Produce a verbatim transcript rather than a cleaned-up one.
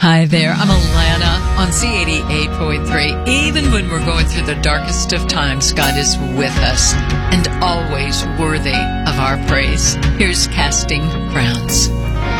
Hi there, I'm Alana on C eighty-eight point three. Even when we're going through the darkest of times, God is with us and always worthy of our praise. Here's Casting Crowns.